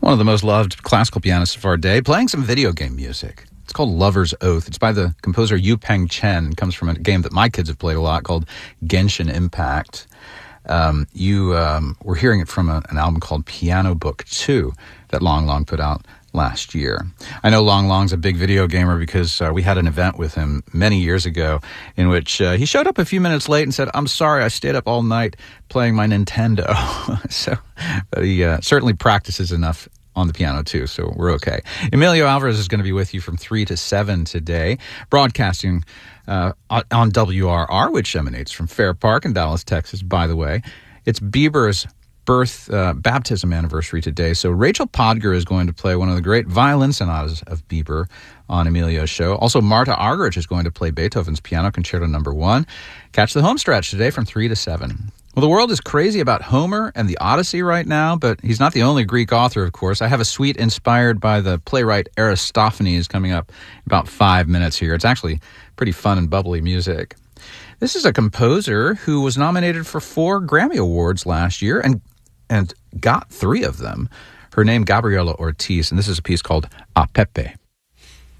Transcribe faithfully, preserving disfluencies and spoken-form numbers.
one of the most loved classical pianists of our day, playing some video game music. It's called Lover's Oath. It's by the composer Yu Peng Chen. It comes from a game that my kids have played a lot called Genshin Impact. Um, you um, we're hearing it from a, an album called Piano Book two that Long Long put out last year. I know Long Long's a big video gamer because uh, we had an event with him many years ago in which uh, he showed up a few minutes late and said, "I'm sorry, I stayed up all night playing my Nintendo." so but he uh, certainly practices enough on the piano too, so we're okay. Emilio Alvarez is going to be with you from three to seven today, broadcasting uh, on W R R, which emanates from Fair Park in Dallas, Texas, by the way. It's Bieber's birth, uh, baptism anniversary today, so Rachel Podger is going to play one of the great violin sonatas of Bieber on Emilio's show. Also, Marta Argerich is going to play Beethoven's Piano Concerto Number One. Catch the home stretch today from three to seven. Well, the world is crazy about Homer and the Odyssey right now, but he's not the only Greek author, of course. I have a suite inspired by the playwright Aristophanes coming up in about five minutes here. It's actually pretty fun and bubbly music. This is a composer who was nominated for four Grammy Awards last year and and got three of them. Her name, Gabriela Ortiz, and this is a piece called A Pepe.